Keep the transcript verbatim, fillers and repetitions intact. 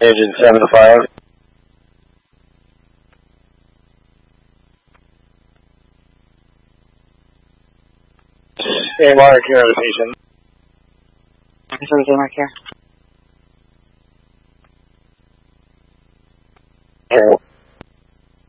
Agent seven five. Hey, Mark, here, the patient. Mark here.